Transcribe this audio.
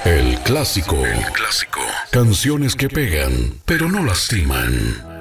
El clásico. Canciones que pegan, pero no lastiman.